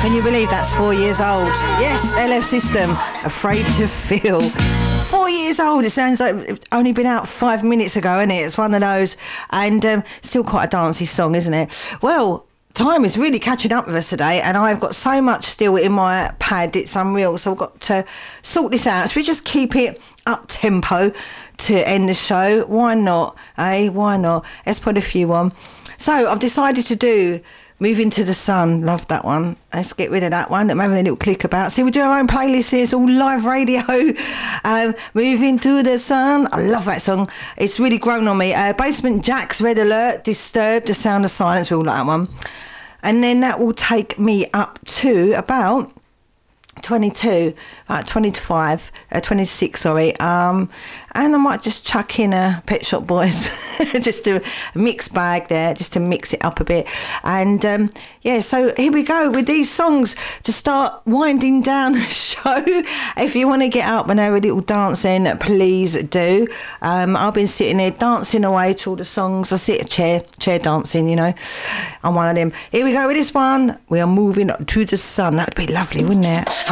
Can you believe that's 4 years old? Yes, LF System, Afraid to Feel. 4 years old. It sounds like it's only been out 5 minutes ago, isn't it? It's one of those. And still quite a dancey song, isn't it? Well, time is really catching up with us today, and I've got so much still in my pad, it's unreal. So I've got to sort this out. So we just keep it up tempo to end the show. Why not? Why not? Let's put a few on. So I've decided to do Moving to the Sun. Love that one. Let's get rid of that one that I'm having a little click about. See, we do our own playlist here. It's all live radio. Moving to the Sun. I love that song. It's really grown on me. Basement Jaxx, Red Alert, Disturbed, The Sound of Silence. We all like that one. And then that will take me up to about 22, 20 to 5, 26, sorry. And I might just chuck in a Pet Shop Boys, just a mixed bag there, just to mix it up a bit. And yeah, so here we go with these songs to start winding down the show. If you want to get up and have a little dancing, please do. I've been sitting there dancing away to all the songs. I sit chair dancing, you know. I'm one of them. Here we go with this one. We are moving to the sun. That'd be lovely, wouldn't it?